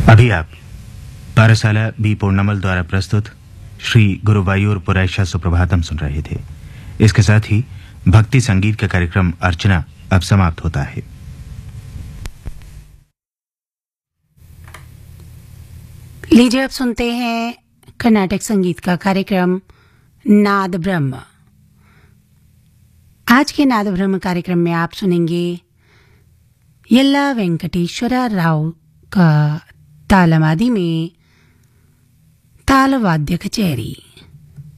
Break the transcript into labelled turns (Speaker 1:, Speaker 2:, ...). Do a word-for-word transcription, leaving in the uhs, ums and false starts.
Speaker 1: अभी आप पारसाला बी पूर्णमल द्वारा प्रस्तुत श्री गुरुवायूर पुरैशा सुप्रभातम सुन रहे थे। इसके साथ ही भक्ति संगीत का कार्यक्रम अर्चना अब समाप्त होता है।
Speaker 2: लीजिए अब सुनते हैं कर्नाटक संगीत का कार्यक्रम नाद ब्रह्म। आज के नाद ब्रह्म कार्यक्रम में आप सुनेंगे यल्ला वेंकटेश्वरा राव का तालमादी में ताल वाद्य कचेरी।